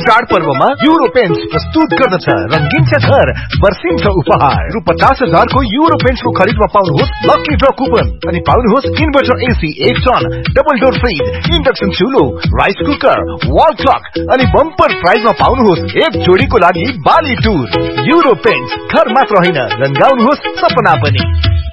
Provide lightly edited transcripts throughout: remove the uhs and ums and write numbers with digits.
चाडपर्वमा euro paints प्रस्तुत गर्दछ रंगीन छ घर वर्षिन्छ उपहार रु 50,000 को युरो पेन्ट्स को खरिदमा पाउनुहोस् लकी ड्र कुपन अनि पाउनुहोस् inverter AC 1 ton double door fridge induction चुलो rice cooker wall clock अनि बम्पर प्राइजमा पाउनुहोस् एक जोडीको लागि बाली टुर युरो पेन्ट्स घर मात्र हैन रंगाउनुहोस् सपना पनि।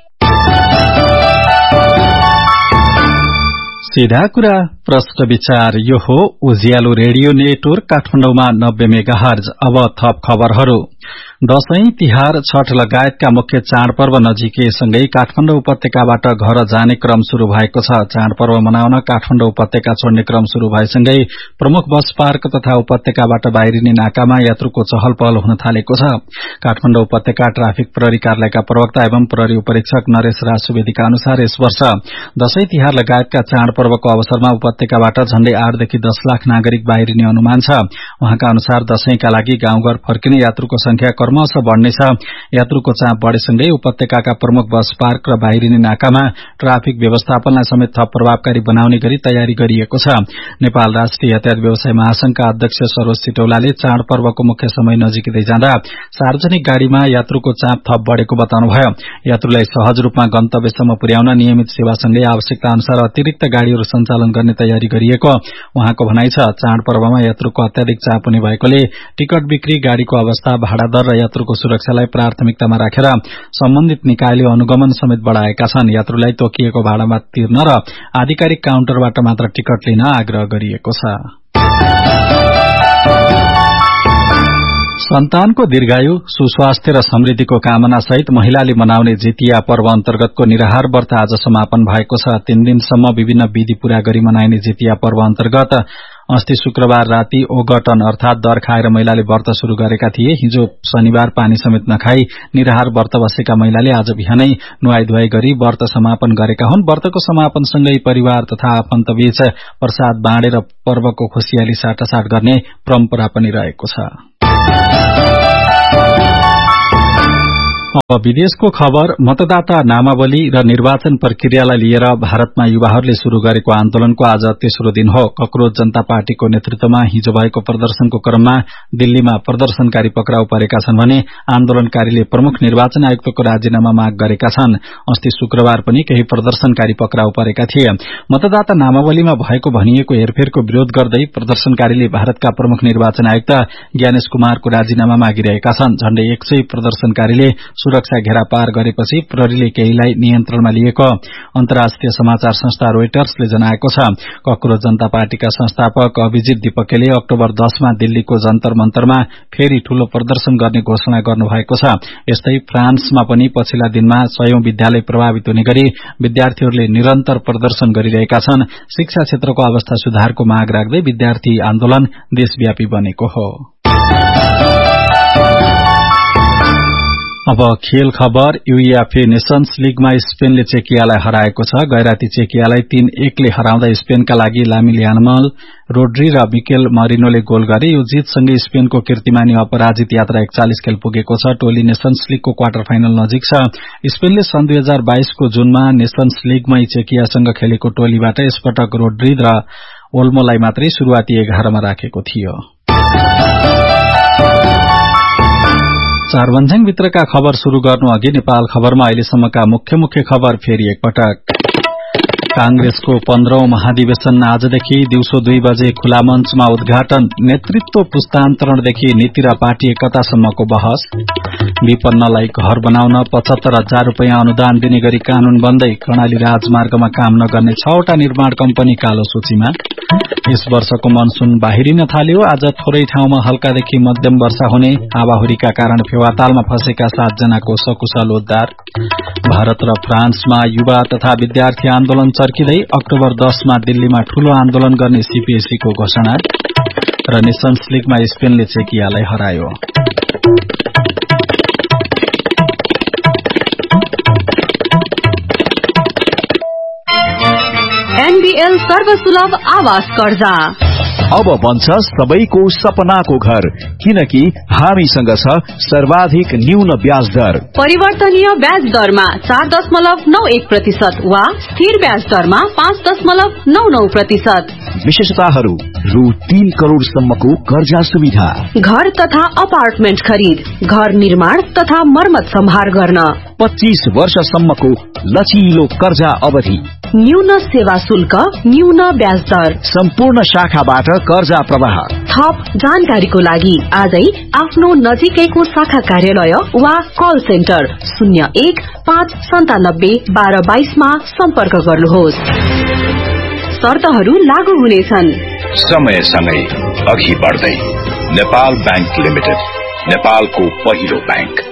सीधा कुरा प्रश्न विचार यो हो उज्यालो रेडियो नेटवर्क काठमाडौँमा 90 मेगाहर्ज। अब थप खबरहरू। दशैं तिहार छठ लगायतका मुख्य चाडपर्व नजिकैसँगै काठमाडौँ उपत्यकाबाट घर जाने क्रम शुरू भएको छ। चाडपर्व मनाउन काठमाडौँ उपत्यका छोड्ने क्रम शुरू भएसँगै प्रमुख बस पार्क तथा उपत्यकाबाट बाहिरिने नाकामा यात्रुको चहल पहल हुन थालेको छ। काठमाडौँ उपत्यका ट्राफिक प्रहरी कार्यालयका प्रवक्ता एवं प्रहरी उपरीक्षक नरेश राज सुवेदीका अनुसार यस वर्ष दशैं तिहार लगायतका चाडपर्वको अवसरमा उपत्यकाबाट झण्डै 8 देखि 10 लाख नागरिक बाहिरिने अनुमान छ। उहाँका अनुसार दशैंका लागि गाउँघर फर्किने यात्रुको संख्या क्रमशः बढ़नेछ। यात्रुको चाप बढ़ेसँगै उपत्यकाका प्रमुख बस पार्क र बाहिरिने नाकामा ट्राफिक व्यवस्थापनलाई समेत थप प्रभावकारी बनाउने गरी तयारी गरिएको छ। नेपाल राष्ट्रिय यातायात व्यवसाय महासंघका अध्यक्ष सरोज सिटौलाले चाडपर्वको मुख्य समय नजिकै जाँदा सार्वजनिक गाड़ीमा यात्रुको चाप थप बढ़ेको बताउनुभयो। यात्रुलाई सहज रूपमा गन्तव्यसम्म पुर्याउन नियमित सेवासँगै आवश्यकता अनुसार अतिरिक्त गाड़ीहरू सञ्चालन गर्ने तयारी गरिएको उहाँको भनाइ छ। चाडपर्वमा यात्रुको अत्याधिक चाप हुने भएकोले टिकट बिक्री, गाड़ीको अवस्था, भाडा दर र यात्रुको सुरक्षालाई प्राथमिकतामा राखेर सम्बन्धित निकायले अनुगमन समेत बढ़ाएका छन्। यात्रुलाई तोकिएको भाडामा तिर्न र आधिकारिक काउन्टरबाट मात्र टिकट लिन आग्रह गरिएको छ। सन्तानको दीर्घायु, सुस्वास्थ्य र समृद्धिको कामना सहित महिलाले मनाउने जितिया पर्व अन्तर्गतको निराहार व्रत आज समापन भएको छ। 3 दिनसम्म विभिन्न विधि पूरा गरी मनाइने जितिया पर्व अन्तर्गत अस्ति शुक्रबार राति ओगटन अर्थात दर खाएर महिलाले व्रत शुरू गरेका थिए। हिजो शनिबार पानी समेत नखाई निराहार व्रत बसेका महिलाले आज बिहानै नुहाई धुवाई गरी व्रत समापन गरेका हुन्। व्रतको समापनसँगै परिवार तथा आफन्तबीच प्रसाद बाँडेर पर्वको खुशियाली साटासाट गर्ने परम्परा पनि रहेको छ। अब विदेशको खबर। मतदाता नामावली र निर्वाचन प्रक्रियालाई लिएर भारतमा युवाहरूले शुरू गरेको आन्दोलनको आज तेस्रो दिन हो। ककरोच जनता पार्टीको नेतृत्वमा हिजो भएको प्रदर्शनको क्रममा दिल्लीमा प्रदर्शनकारी पक्राउ परेका छन् भने आन्दोलनकारीले प्रमुख निर्वाचन आयुक्तको राजीनामा माग गरेका छन्। अस्ति शुक्रबार पनि केही प्रदर्शनकारी पक्राउ परेका थिए। मतदाता नामावलीमा भएको भनिएको हेरफेरको विरोध गर्दै प्रदर्शनकारीले भारतका प्रमुख निर्वाचन आयुक्त ज्ञानेश कुमारको राजीनामा मागिरहेका छन्। झण्डै 100 प्रदर्शनकारीले सुरक्षा घेरा पार गरेपछि प्रहरीले केहीलाई नियन्त्रणमा लिएको अन्तर्राष्ट्रिय समाचार संस्था रोइटर्सले जनाएको छ। ककरोच जनता पार्टीका संस्थापक अभिजित दीपकेले अक्टोबर 10 मा दिल्लीको जन्तर मन्तरमा फेरि ठूलो प्रदर्शन गर्ने घोषणा गर्नुभएको छ। यस्तै फ्रान्समा पनि पछिल्ला दिनमा 100औं विद्यालय प्रभावित हुने गरी विद्यार्थीहरूले निरन्तर प्रदर्शन गरिरहेका छन्। शिक्षा क्षेत्रको अवस्था सुधारको माग राख्दै विद्यार्थी आन्दोलन देशव्यापी बनेको हो। अब खेल खबर। यूईएफए नेशन्स लीगमा स्पेनले चेकियालाई हराएको छ। गैराती चेकियालाई 3-1 ले हराउँदा स्पेनका लागि लामिन यामाल, रोड्री र मिकेल मरिनोले गोल गरे। यो जितसँगै स्पेनको कीर्तिमानी अपराजित यात्रा 41 खेल पुगेको छ। टोली नेशन्स लीगको क्वार्टर फाइनल नजिक छ। स्पेनले सन् 2022 को जुनमा नेशन्स लीगमै चेकियासँग खेलेको टोलीबाट यसपटक रोड्री र ओल्मोलाई मात्रै शुरूआती 11 मा राखेको थियो। चारभन्ज्याङ भित्रका खबर शुरू गर्नु अघि नेपाल खबरमा अहिलेसम्मका मुख्य खबर फेरि एकपटक। कांग्रेसको 15औं महाधिवेशन आजदेखि दिउँसो 2 बजे खुला मञ्चमा उद्घाटन। नेतृत्व पुस्तान्तरणदेखि नीति र पार्टी एकतासम्मको बहस। विपन्नलाई घर बनाउन 75,000 रूपियाँ अनुदान दिने गरी कानून बन्दै कर्णाली राजमार्गमा काम नगर्ने 6वटा निर्माण कम्पनी कालो सूचीमा। यस वर्षको मनसून बाहिरिन थाल्यो। आज थोरै ठाउँमा हल्कादेखि मध्यम वर्षा हुने। हावाहुरीका कारण फेवातालमा फँसेका 7 जनाको सकुशल उद्धार। भारत र फ्रान्समा युवा तथा विद्यार्थी आन्दोलन चर्किँदै अक्टोबर 10 मा दिल्लीमा ठूलो आन्दोलन गर्ने सीपीएससीको घोषणा। र नेशन्स लीगमा स्पेनले चेकियालाई हरायो। एनबीएल सर्वसुलभ आवास कर्जा अब बन्छ सबैको सपनाको घर, किनकि हामीसँग छ सर्वाधिक न्यून ब्याज दर। परिवर्तनीय ब्याज दरमा 4.91% वा स्थिर ब्याज दरमा 5.99%। विशेषताहरू रु 3 करोड़ सम्मको कर्जा सुविधा, घर तथा अपार्टमेन्ट खरीद, घर निर्माण तथा मर्मत सम्हार गर्न 25 वर्षसम्मको लचिलो कर्जा अवधि, न्यून सेवा शुल्क, न्यून ब्याज दर, सम्पूर्ण शाखाबाट कर्जा प्रवाह। थप जानकारीको लागि आजै आफ्नो नजिकैको शाखा कार्यालय वा कल सेन्टर 01-597-1222 मा सम्पर्क गर्नुहोस्। शर्तहरू लागू हुनेछन्। समयसँगै अघि बढ्दै नेपाल बैंक लिमिटेड, नेपालको पहिलो बैंक।